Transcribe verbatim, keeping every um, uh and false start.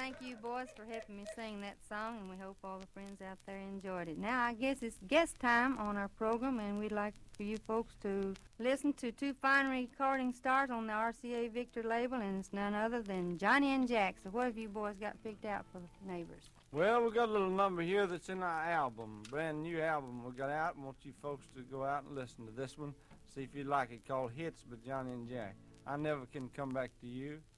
thank you boys for helping me sing that song, and we hope all the friends out there enjoyed it. Now I guess it's guest time on our program, and we'd like for you folks to listen to two fine recording stars on the R C A Victor label, and it's none other than Johnny and Jack. So what have you boys got picked out for the neighbors? Well, we got a little number here that's in our album, brand new album we got out. I want you folks to go out and listen to this one, see if you like it, called Hits by Johnny and Jack. I Never Can Come Back to You.